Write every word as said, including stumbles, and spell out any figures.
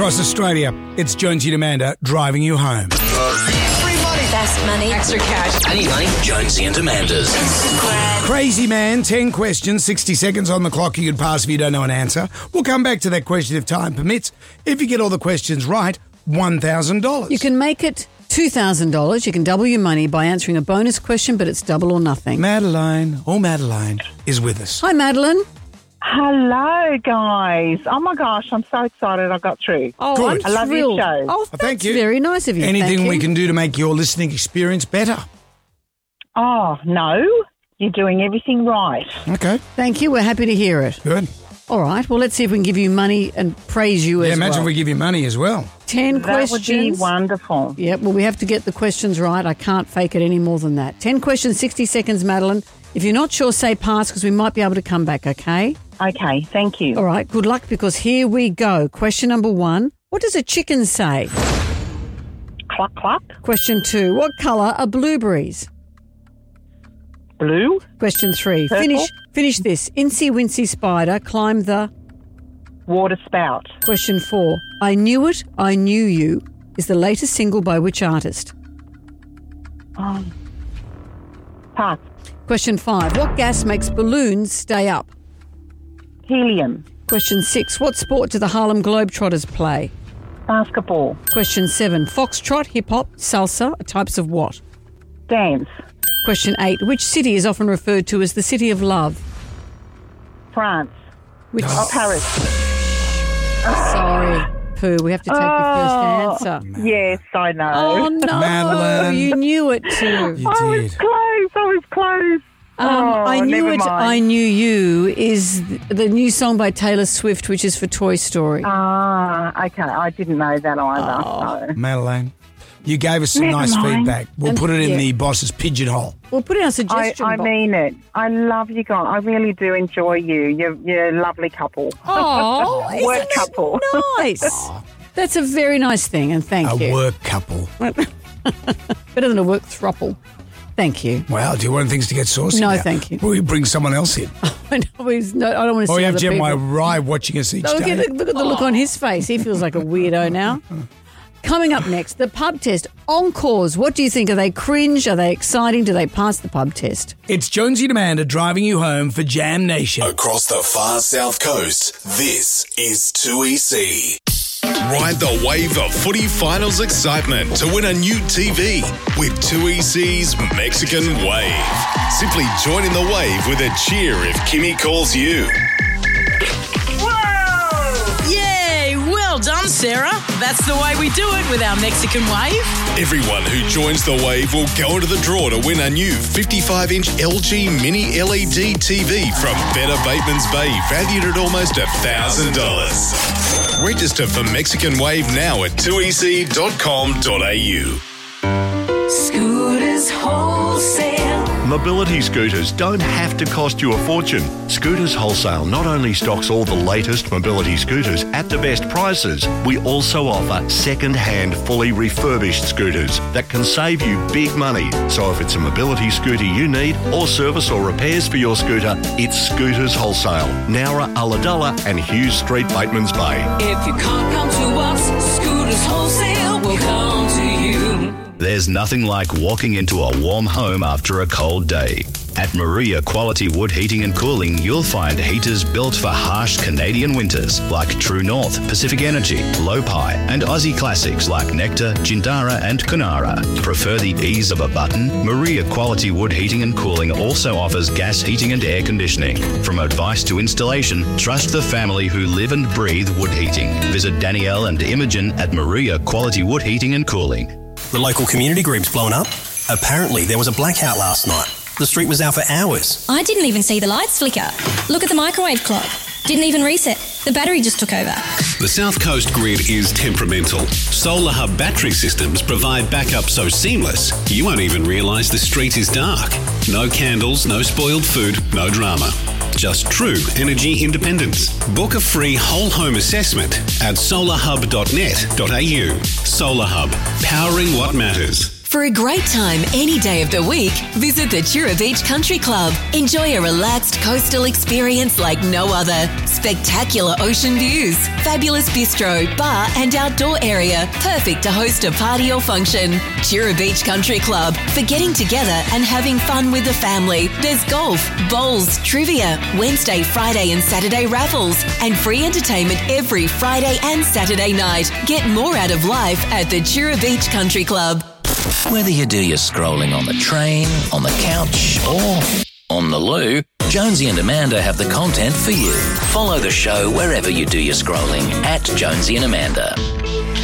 across Australia. It's Jonesy and Amanda driving you home. Best money. Extra cash. I need money. Jonesy and Amanda's. Instagram. Crazy man, ten questions, sixty seconds on the clock. You could pass if you don't know an answer. We'll come back to that question if time permits. If you get all the questions right, one thousand dollars. You can make it two thousand dollars. You can double your money by answering a bonus question, but it's double or nothing. Madeline, oh Madeline, is with us. Hi, Madeline. Hello, guys. Oh, my gosh, I'm so excited I got through. Oh, Good. I'm I love thrilled. your show. Oh, Well, thank that's you. very nice of you. Anything Thank we you. can do to make your listening experience better? Oh, no, you're doing everything right. Okay, Thank you. We're happy to hear it. good. All right. Well, let's see if we can give you money and praise you Yeah, as imagine well. we give you money as well. Ten That questions. would be wonderful. Yep, well, we have to get the questions right. I can't fake it any more than that. ten questions, sixty seconds, Madeline. If you're not sure, say pass because we might be able to come back, okay? Okay, thank you. All right, good luck because here we go. Question number one. What does a chicken say? Cluck, cluck. Question two. What colour are blueberries? Blue. Question three. Purple. Finish finish this. Incy Wincy Spider climbed the... Water spout. Question four. I Knew It, I Knew You is the latest single by which artist? Um, pass. Question five. What gas makes balloons stay up? Helium. Question six. What sport do the Harlem Globetrotters play? Basketball. Question seven. Foxtrot, hip-hop, salsa are types of what? Dance. Question eight. Which city is often referred to as the City of Love? France. Which... Oh, Paris. Sorry, Pooh. We have to take your Oh, first answer. Yes, I know. Oh, no. Madeline. You knew it too. You I was did. close. I was close. Um, oh, I Knew never It, mind. I Knew You is th- the new song by Taylor Swift, which is for Toy Story. Ah, okay. I didn't know that either. Oh. So. Madeline, you gave us some Never nice mind. feedback. We'll And- put it in yeah. the boss's pigeonhole. We'll put in our I, suggestion I box. mean it. I love you guys. I really do enjoy you. You're, you're a lovely couple. Oh, isn't Work that couple. nice? That's a very nice thing, and thank A you. work couple. Better than a work throuple. Thank you. Wow, do you want things to get saucy No, now? thank you. Will you bring someone else in? I know he's no, I don't want to Or see you have other Jeremiah people. Rye watching us each Look day? at, the, look at the look on his face. He feels like a weirdo now. Coming up next, the pub test. Encores. What do you think? Are they cringe? Are they exciting? Do they pass the pub test? It's Jonesy and Amanda driving you home for Jam Nation. Across the far south coast, this is two E C. Ride the wave of footy finals excitement to win a new T V with two E C's Mexican Wave. Simply join in the wave with a cheer if Kimmy calls you. Yay! Well done, Sarah. That's the way we do it with our Mexican Wave. Everyone who joins the wave will go into the draw to win a new fifty-five inch L G Mini L E D T V from Better Bateman's Bay, valued at almost one thousand dollars. Register for Mexican Wave now at two e c dot com dot a u. Scooters Wholesale. Mobility scooters don't have to cost you a fortune. Scooters Wholesale not only stocks all the latest mobility scooters at the best prices, we also offer second-hand, fully refurbished scooters that can save you big money. So if it's a mobility scooter you need, or service or repairs for your scooter, it's Scooters Wholesale, Nowra, Ulladulla and Hughes Street, Bateman's Bay. If you can't come to us, Scooters Wholesale will come to you. There's nothing like walking into a warm home after a cold day. At Maria Quality Wood Heating and Cooling, you'll find heaters built for harsh Canadian winters like True North, Pacific Energy, Lopi, and Aussie classics like Nectar, Jindara, and Kunara. Prefer the ease of a button? Maria Quality Wood Heating and Cooling also offers gas heating and air conditioning. From advice to installation, trust the family who live and breathe wood heating. Visit Danielle and Imogen at Maria Quality Wood Heating and Cooling. The local community group's blown up. Apparently, there was a blackout last night. The street was out for hours. I didn't even see the lights flicker. Look at the microwave clock. Didn't even reset. The battery just took over. The South Coast grid is temperamental. Solar Hub battery systems provide backup so seamless, you won't even realise the street is dark. No candles, no spoiled food, no drama. Just true energy independence. Book a free whole home assessment at solar hub dot net dot a u. Solar Hub, powering what matters. For a great time any day of the week, visit the Tura Beach Country Club. Enjoy a relaxed coastal experience like no other. Spectacular ocean views, fabulous bistro, bar and outdoor area, perfect to host a party or function. Tura Beach Country Club, for getting together and having fun with the family. There's golf, bowls, trivia, Wednesday, Friday and Saturday raffles, and free entertainment every Friday and Saturday night. Get more out of life at the Tura Beach Country Club. Whether you do your scrolling on the train, on the couch, or on the loo, Jonesy and Amanda have the content for you. Follow the show wherever you do your scrolling at Jonesy and Amanda.